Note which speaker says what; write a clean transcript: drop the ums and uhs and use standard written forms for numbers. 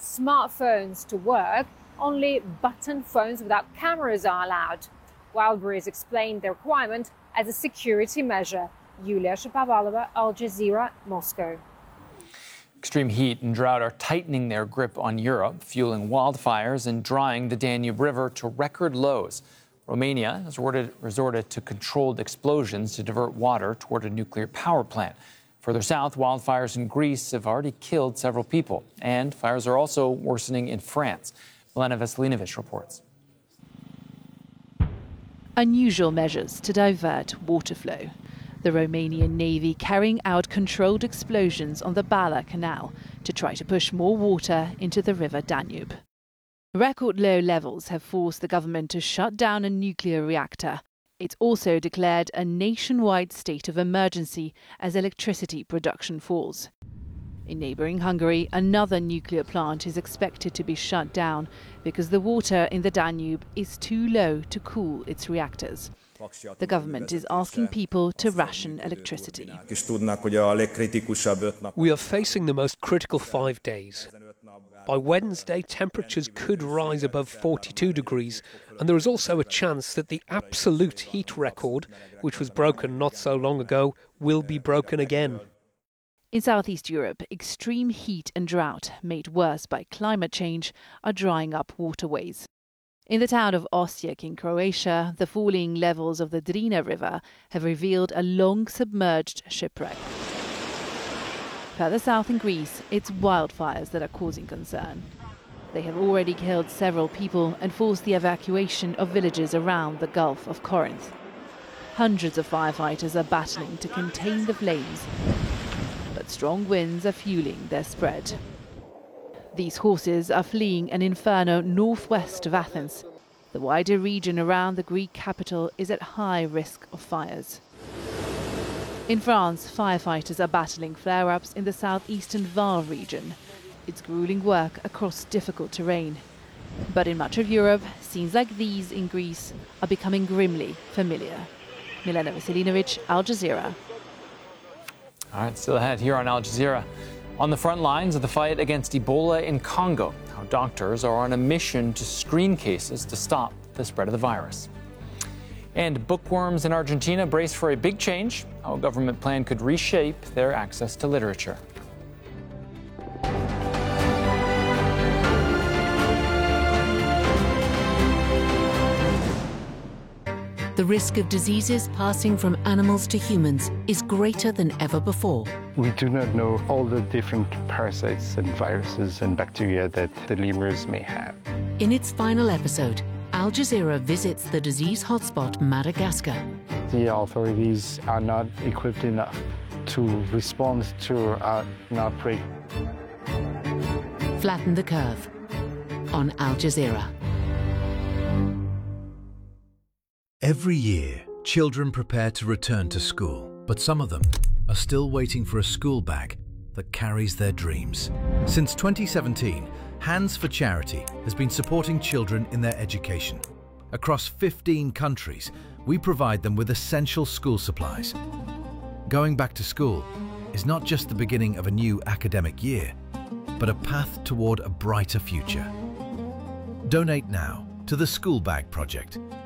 Speaker 1: smartphones to work, only button phones without cameras are allowed. Wildberries explained the requirement as a security measure. Yulia Shapovalova, Al Jazeera, Moscow.
Speaker 2: Extreme heat and drought are tightening their grip on Europe, fueling wildfires and drying the Danube River to record lows. Romania has resorted to controlled explosions to divert water toward a nuclear power plant. Further south, wildfires in Greece have already killed several people, and fires are also worsening in France. Milena Veselinovic reports.
Speaker 3: Unusual measures to divert water flow. The Romanian Navy carrying out controlled explosions on the Bala Canal to try to push more water into the river Danube. Record low levels have forced the government to shut down a nuclear reactor. It's also declared a nationwide state of emergency as electricity production falls. In neighbouring Hungary, another nuclear plant is expected to be shut down because the water in the Danube is too low to cool its reactors. The government is asking people to ration electricity.
Speaker 4: We are facing the most critical 5 days. By Wednesday, temperatures could rise above 42 degrees, and there is also a chance that the absolute heat record, which was broken not so long ago, will be broken again.
Speaker 3: In Southeast Europe, extreme heat and drought, made worse by climate change, are drying up waterways. In the town of Osijek in Croatia, the falling levels of the Drina River have revealed a long submerged shipwreck. Further south in Greece, it's wildfires that are causing concern. They have already killed several people and forced the evacuation of villages around the Gulf of Corinth. Hundreds of firefighters are battling to contain the flames, but strong winds are fueling their spread. These horses are fleeing an inferno northwest of Athens. The wider region around the Greek capital is at high risk of fires. In France, firefighters are battling flare-ups in the southeastern Var region. It's grueling work across difficult terrain. But in much of Europe, scenes like these in Greece are becoming grimly familiar. Milena Veselinovic, Al Jazeera.
Speaker 2: All right, still ahead here on Al Jazeera. On the front lines of the fight against Ebola in Congo, how doctors are on a mission to screen cases to stop the spread of the virus. And bookworms in Argentina brace for a big change, how a government plan could reshape their access to literature.
Speaker 5: The risk of diseases passing from animals to humans is greater than ever before.
Speaker 6: We do not know all the different parasites and viruses and bacteria that the lemurs may have.
Speaker 5: In its final episode, Al Jazeera visits the disease hotspot Madagascar.
Speaker 6: The authorities are not equipped enough to respond to an outbreak.
Speaker 5: Flatten the Curve on Al Jazeera.
Speaker 7: Every year, children prepare to return to school, but some of them are still waiting for a school bag that carries their dreams. Since 2017, Hands for Charity has been supporting children in their education. Across 15 countries, we provide them with essential school supplies. Going back to school is not just the beginning of a new academic year, but a path toward a brighter future. Donate now to the School Bag Project